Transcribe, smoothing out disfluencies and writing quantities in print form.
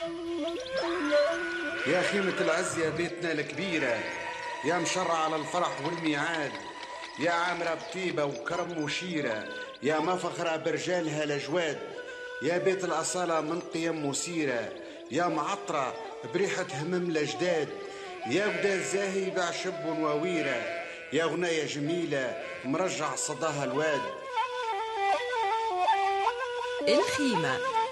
يا خيمة العز يا بيتنا الكبيرة، يا مشرع على الفرح والميعاد، يا عامرة بطيبة وكرم وشيرة، يا مفخرة برجالها الأجواد، يا بيت الأصالة من قيم وسيرة، يا معطرة بريحة همم الأجداد، يا ودا الزاهي بعشب ونواويرة، يا غناية جميلة مرجع صداها الواد. الخيمة